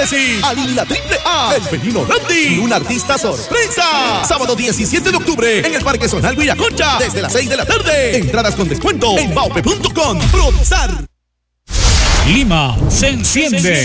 Génesis, Alila Triple A, El Felino Randy y un artista sorpresa. Sábado 17 de octubre en el Parque Zonal Villaconcha desde las 6 de la tarde. Entradas con descuento en baupe.com. Promesar. Lima se enciende.